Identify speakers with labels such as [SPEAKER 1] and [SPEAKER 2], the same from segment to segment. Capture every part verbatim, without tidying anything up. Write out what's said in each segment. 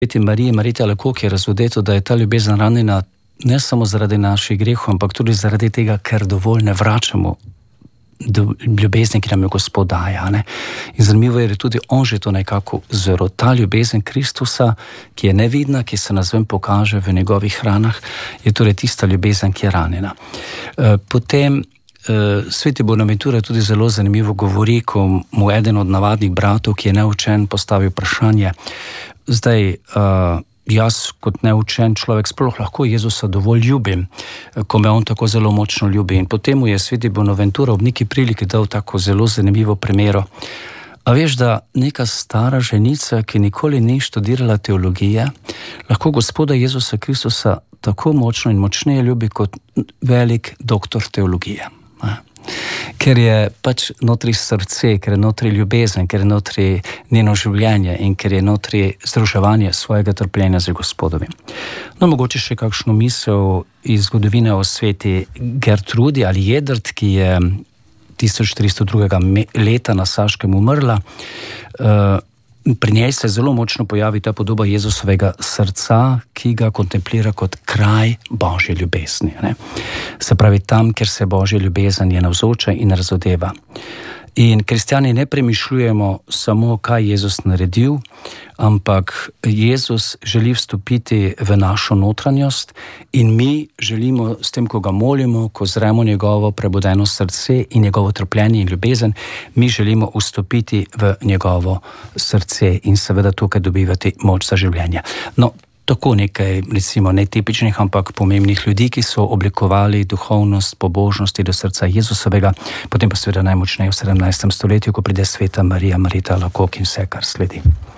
[SPEAKER 1] Sveti Mariji, Marita Alacoque je razvodeto, da je ta ljubezen ranjena ne samo zaradi naših grehov, ampak tudi zaradi tega, ker dovolj ne vračamo do ljubezni, ki nam jo Gospod daje. Ne? In zanimivo je, da tudi on že to nekako zelo. Ta ljubezen Kristusa, ki je nevidna, ki se nazvem pokaže v njegovih ranah, je torej tista ljubezen, ki je ranjena. Potem Sveti Bonaventura tudi zelo zanimivo govori, ko mu eden od navadnih bratov, ki je neučen, postavi vprašanje. Zdaj, jaz kot neučen človek sploh lahko Jezusa dovolj ljubim, ko me on tako zelo močno ljubi. In potem mu je Sveti Bonaventura ob neki priliki dal tako zelo zanimivo primero. A veš, da neka stara ženica, ki nikoli ni študirala teologije, lahko Gospoda Jezusa Kristusa tako močno in močneje ljubi kot velik doktor teologije. Ker je pač notri srce, ker je notri ljubezen, ker je notri njeno življenje in ker je notri združevanje svojega trpljenja z Gospodovim. No, mogoče še kakšno misel iz zgodovine o sveti Gertrudi ali Jedrt, ki je tisoč tristo drugega leta na Saškem umrla. Pri njej se zelo močno pojavi ta podoba Jezusovega srca, ki ga kontemplira kot kraj Božje ljubezni. Ne? Se pravi, tam, kjer se Božja ljubezen je navzoča in razodeva. In kristjani ne premišljujemo samo, kaj Jezus naredil, ampak Jezus želi vstopiti v našo notranjost in mi želimo s tem, ko ga molimo, ko zremo njegovo prebudeno srce in njegovo trpljenje in ljubezen, mi želimo vstopiti v njegovo srce in seveda tukaj dobivati moč za življenje. No, tako nekaj, recimo, netipičnih, ampak pomembnih ljudi, ki so oblikovali duhovnost, pobožnosti do srca Jezusovega, potem pa seveda najmočneje v sedemnajstem stoletju, ko pride sveta Marija, Marita Alacoque in vse, kar sledi.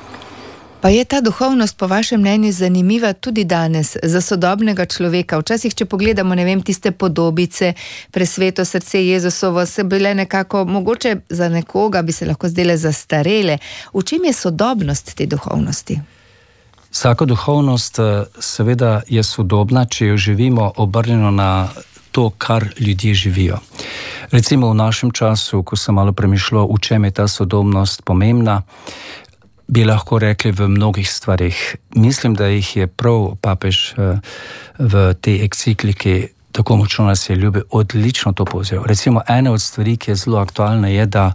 [SPEAKER 2] Pa je ta duhovnost po vašem mnenju zanimiva tudi danes za sodobnega človeka? Včasih, če pogledamo, ne vem, tiste podobice, presveto srce Jezusovo, se bile nekako, mogoče za nekoga bi se lahko zdele zastarele. V čem je sodobnost te duhovnosti?
[SPEAKER 1] Vsaka duhovnost seveda je sodobna, če jo živimo obrnjeno na to, kar ljudje živijo. Recimo v našem času, ko sem malo premišljal, v čem je ta sodobnost pomembna, bi lahko rekli v mnogih stvarih. Mislim, da jih je prav papež v tej encikliki tako močno nas je ljubil, odlično to povzel. Recimo ena od stvari, ki je zelo aktualna, je, da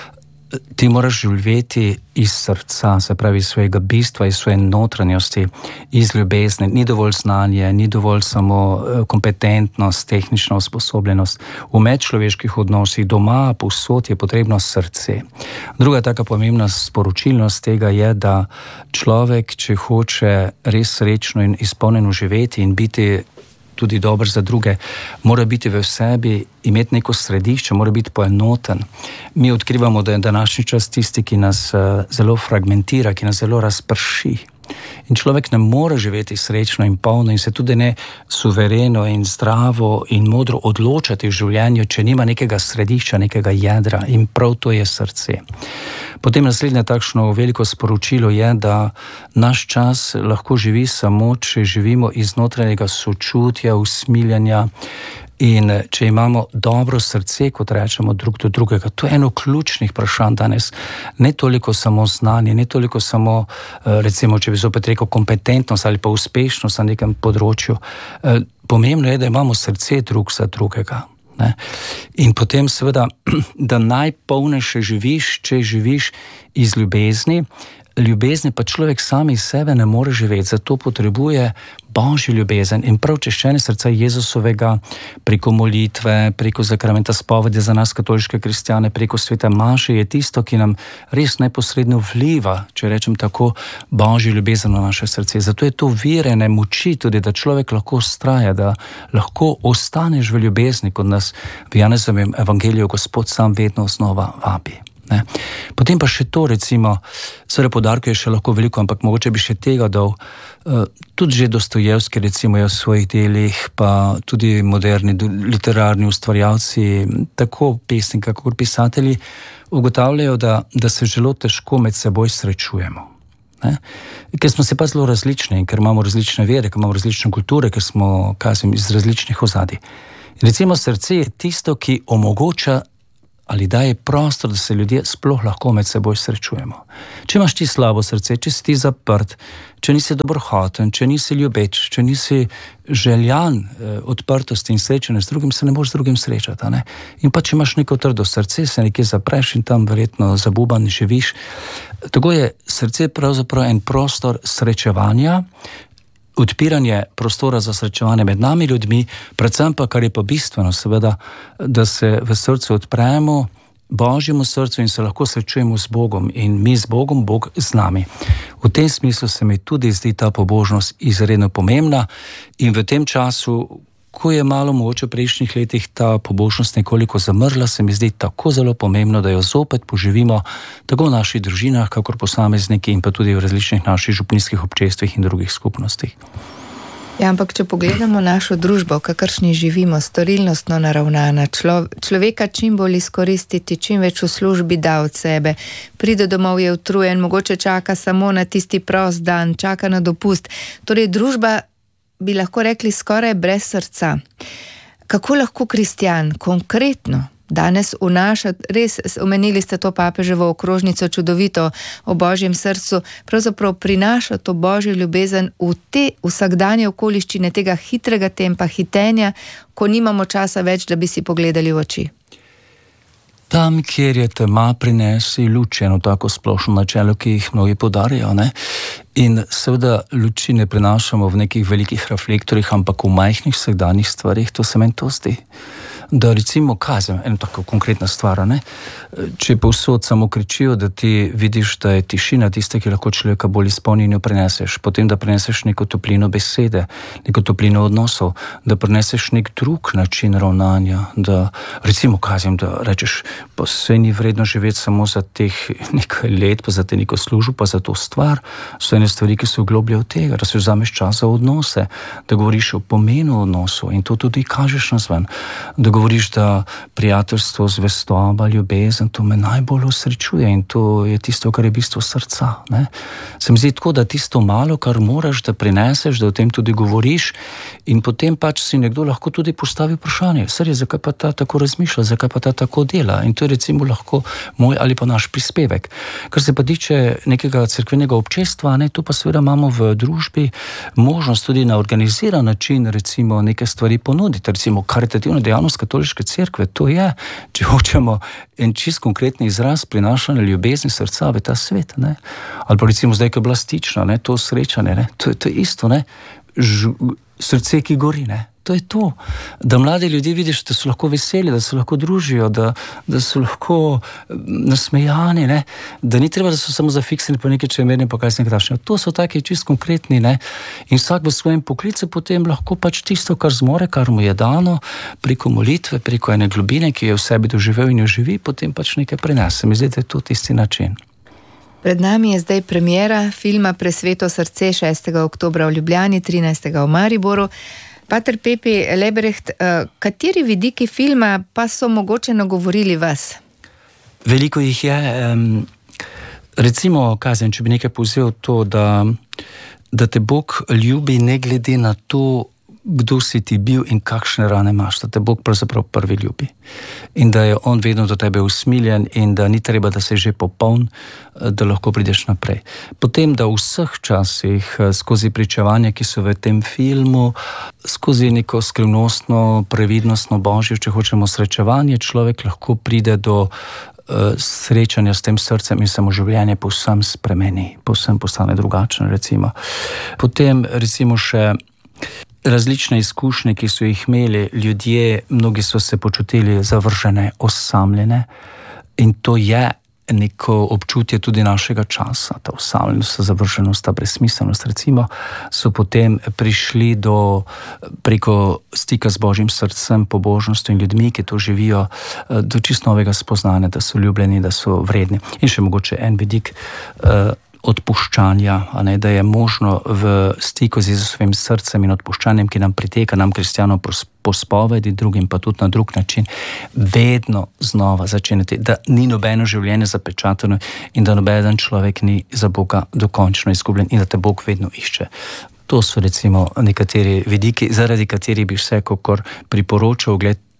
[SPEAKER 1] ti moraš živeti iz srca, se pravi iz svojega bistva, iz svoje notranjosti, iz ljubezni. Ni dovolj znanje, ni dovolj samo kompetentnost, tehnična usposobljenost. V medčloveških odnosih doma, povsod je potrebno srce. Druga taka pomembna sporočilnost tega je, da človek, če hoče res srečno in izpolnjeno živeti in biti tudi dober za druge, mora biti v sebi, imeti neko središče, mora biti poenoten. Mi odkrivamo, da je današnji čas tisti, ki nas zelo fragmentira, ki nas zelo razprši. In človek ne more živeti srečno in polno in se tudi ne suvereno in zdravo in modro odločati v življenju, če nima nekega središča, nekega jedra, in prav to je srce. Potem naslednje takšno veliko sporočilo je, da naš čas lahko živi samo, če živimo iz notranjega sočutja, usmiljanja in če imamo dobro srce, kot rečemo, drug do drugega. To je eno ključnih vprašanj danes. Ne toliko samo znanje, ne toliko samo, recimo, če bi zopet rekel, kompetentnost ali pa uspešnost na nekem področju. Pomembno je, da imamo srce drug za drugega. Ne? In potem seveda, da najpolnejše živiš, če živiš iz ljubezni. Ljubezni pa človek sam iz sebe ne more živeti, zato potrebuje Božjo ljubezen in prav češčenje srca Jezusovega preko molitve, preko zakramenta spovedi za nas katoliške kristjane, preko svete maše je tisto, ki nam res neposredno vliva, če rečem tako, Božjo ljubezen v naše srce. Zato je to virene moči tudi, da človek lahko vztraja, da lahko ostaneš v ljubezni, kot nas v Janezovem evangeliju Gospod sam vedno znova vabi. Ne. Potem pa še to, recimo, seveda podarkov je še lahko veliko, ampak mogoče bi še tega dal. Tudi že Dostojevski, recimo, je v svojih delih, pa tudi moderni literarni ustvarjalci, tako pesniki, kakor pisatelji, ugotavljajo, da, da se zelo težko med seboj srečujemo. Ne? Ker smo se pa zelo različni, ker imamo različne vere, ker imamo različne kulture, ker smo, kažem, iz različnih ozadij. Recimo, srce je tisto, ki omogoča ali daje prostor, da se ljudje sploh lahko med seboj srečujemo. Če imaš ti slabo srce, če si ti zaprt, če nisi dobrohoten, če nisi ljubeč, če nisi željan eh, odprtosti in srečanja z drugim, se ne moreš z drugim srečati. Ne? In pa če imaš neko trdo srce, se nekje zapreš in tam verjetno zabuban živiš. Tako je srce pravzaprav en prostor srečevanja, odpiranje prostora za srečevanje med nami ljudmi, predvsem pa, kar je pa bistveno, seveda, da se v srcu odpremo Božjemu srcu in se lahko srečujemo z Bogom in mi z Bogom, Bog z nami. V tem smislu se mi tudi zdi ta pobožnost izredno pomembna in v tem času, ko je malo mogoče v prejšnjih letih ta pobožnost nekoliko zamrla, se mi zdi tako zelo pomembno, da jo zopet poživimo tako v naših družinah, kakor posamezniki in pa tudi v različnih naših župnijskih občestvih in drugih skupnostih.
[SPEAKER 2] Ja, ampak če pogledamo našo družbo, v kakršni živimo, storilnostno naravnana, člo, človeka čim bolj izkoristiti, čim več v službi da od sebe, pride domov, je utrujen, mogoče čaka samo na tisti prost dan, čaka na dopust. Torej, družba bi lahko rekli skoraj brez srca. Kako lahko kristjan konkretno danes vnaša, res omenili ste to papeževo okrožnico čudovito o Božjem srcu, pravzaprav prinaša to Božjo ljubezen v te vsakdanje okoliščine tega hitrega tempa, hitenja, ko nimamo časa več, da bi si pogledali v oči?
[SPEAKER 1] Tam, kjer je tema, prinesi luč, eno tako splošno načelo, ki jih mnogi podarjajo, ne? In seveda luči ne prinašamo v nekih velikih reflektorjih, ampak v majhnih vsakdanjih stvarih, to se meni to zdi. Da recimo kazem, eno tako konkretna stvar, ne? Če povsod samo kričijo, da ti vidiš, da je tišina tista, ki lahko človeka bolj izpolni in jo preneseš, potem da preneseš neko toplino besede, neko toplino odnosov, da preneseš nek drug način ravnanja, da recimo kazem, da rečeš, pa se ni vredno živeti samo za teh nekaj let, pa za te neko službo, pa za to stvar, so ene stvari, ki se vglobljajo v tega, da se vzameš čas za odnose, da govoriš o pomenu odnosov in to tudi kažeš nazven, da govoriš, da prijateljstvo, zvestoba, ljubezen, to me najbolj osrečuje in to je tisto, kar je bistvo srca. Ne? Se mi zdi tako, da tisto malo, kar moraš, da prineseš, da o tem tudi govoriš in potem pač si nekdo lahko tudi postavi vprašanje, srje, zakaj pa ta tako razmišlja, zakaj pa ta tako dela in to je recimo lahko moj ali pa naš prispevek. Kar se pa tiče nekega cerkvenega občestva, ne, tu pa seveda imamo v družbi možnost tudi na organiziran način recimo neke stvari ponuditi, recimo karitativno dejavnost katoliške cerkve, to je, če hočemo en čist konkretni izraz prinašanja ljubezni srca v ta svet, ne? Ali pa recimo zdaj, ko je bila stična, ne? To srečanje, ne? To, to je isto, ne? Ž, srce, ki gori, ne? To je to, da mladi ljudje vidiš, da so lahko veseli, da se lahko družijo, da, da so lahko nasmejani, ne? Da ni treba, da so samo zafiksani po nekaj čemerni, pa kaj se nekaj takšnega. To so taki čist konkretni, ne? In vsak v svojem poklicu potem lahko pač tisto, kar zmore, kar mu je dano, preko molitve, preko ene globine, ki je v sebi doživel in jo živi, potem pač nekaj prinese. Mi zdi, da je to tisti način.
[SPEAKER 2] Pred nami je zdaj premiera filma Presveto srce šestega oktobra v Ljubljani, trinajstega v Mariboru. Pater Pepi Lebrecht, kateri vidiki filma pa so mogoče nagovorili vas?
[SPEAKER 1] Veliko jih je. Recimo, kazem, če bi nekaj povzel to, da, da te Bog ljubi ne glede na to, kdo si ti bil in kakšne rane imaš, da te Bog pravzaprav prvi ljubi. In da je on vedno do tebe usmiljen in da ni treba, da se že popoln, da lahko prideš naprej. Potem, da v vseh časih, skozi pričevanja, ki so v tem filmu, skozi neko skrivnostno, previdnostno Božjo, če hočemo srečevanje, človek lahko pride do uh, srečanja s tem srcem in se mu življenje povsem spremeni, povsem postane drugačno, recimo. Potem, recimo še različne izkušnje, ki so jih imeli ljudje, mnogi so se počutili zavržene, osamljene in to je neko občutje tudi našega časa, ta osamljenost, zavrženost, ta brezsmiselnost, recimo, so potem prišli do, preko stika z Božjim srcem, pobožnostjo in ljudmi, ki to živijo, do čisto novega spoznanja, da so ljubljeni, da so vredni. In še mogoče en vidik uh, odpuščanja, a ne, da je možno v stiku z Jezusovim srcem in odpuščanjem, ki nam priteka, nam kristjanom po spovedi, drugim pa tudi na drug način, vedno znova začenjati, da ni nobeno življenje zapečateno in da nobeden človek ni za Boga dokončno izgubljen in da te Bog vedno išče. To so recimo nekateri vidiki, zaradi katerih bi vsekakor priporočal ogled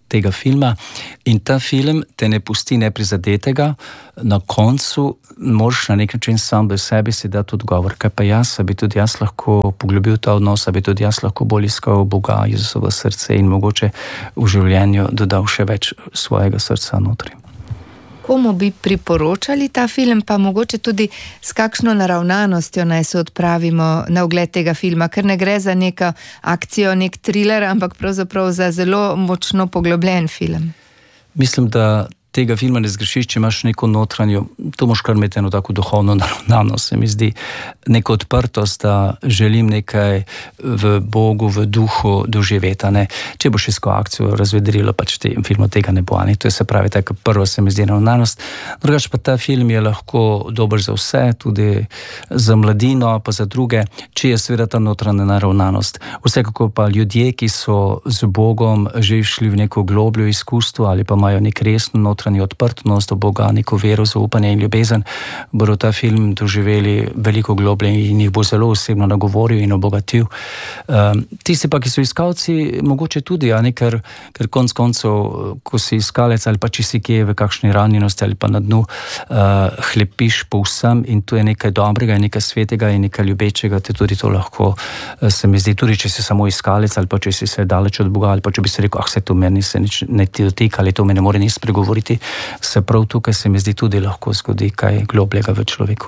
[SPEAKER 1] tega filma in ta film te ne pusti neprizadetega, na koncu moraš na nek način sam do sebi si dati odgovor, kaj pa jaz, a bi tudi jaz lahko poglobil ta odnos, a bi tudi jaz lahko bolj iskal Boga, Jezusovo srce in mogoče v življenju dodal še več svojega srca notri.
[SPEAKER 2] Komu bi priporočali ta film, pa mogoče tudi s kakšno naravnanostjo naj se odpravimo na ogled tega filma, ker ne gre za neko akcijo, nek thriller, ampak pravzaprav za zelo močno poglobljen film.
[SPEAKER 1] Mislim, da tega filma ne zgrešiš, če imaš neko notranjo, to moš kar imeti eno tako duhovno naravnanost, se mi zdi, neko odprtost, da želim nekaj v Bogu, v duhu doživeti, ne. Če boš iskal akcijo, razvedrilo, pač te, filmu tega ne bo, ne. To je se pravi, tako prvo se mi zdi naravnanost. Drugač pa ta film je lahko dober za vse, tudi za mladino, pa za druge, če je seveda ta notranja naravnanost. Vsekako pa ljudje, ki so z Bogom že šli v neko globljo izkustvo ali pa imajo nek resno notranjo odprtnost do Boga, neko vero, zaupanje in ljubezen, bodo ta film doživeli veliko globlje in jih bo zelo osebno nagovoril in obogatil. Um, tisti pa, ki so iskalci, mogoče tudi, a ne, ker, ker konc koncev, ko si iskalec ali pa če si kje v kakšni ranjenosti ali pa na dnu, uh, hlepiš po vsem in to je nekaj dobrega in nekaj svetega in nekaj ljubečega, te tudi to lahko, uh, se mi zdi, tudi če si samo iskalec ali pa če si se daleč od Boga ali pa če bi se rekel, ah, se to meni se nič ne ti dotika ali to me ne more nič spregovoriti, se prav tukaj se mi zdi tudi lahko zgodi kaj globljega v človeku.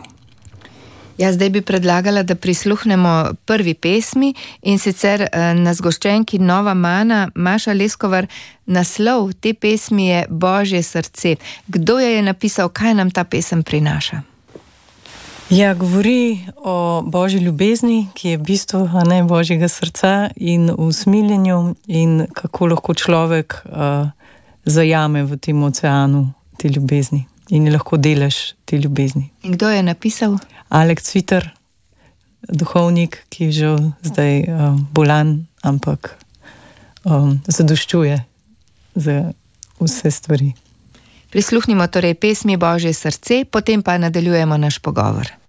[SPEAKER 2] Ja, zdaj bi predlagala, da prisluhnemo prvi pesmi in sicer na zgoščenki Nova Mana, Maša Leskovar, naslov te pesmi je Božje srce. Kdo jo je napisal, kaj nam ta pesem prinaša?
[SPEAKER 3] Ja, govori o Božji ljubezni, ki je bistvo, a ne, Božjega srca in usmiljenju in kako lahko človek uh, zajame v tem oceanu te ljubezni in je lahko delež te ljubezni.
[SPEAKER 2] In kdo je napisal?
[SPEAKER 3] Alek Cviter, duhovnik, ki je že zdaj uh, bolan, ampak um, zadoščuje za vse stvari.
[SPEAKER 2] Prisluhnimo torej pesmi Božje srce, potem pa nadaljujemo naš pogovor.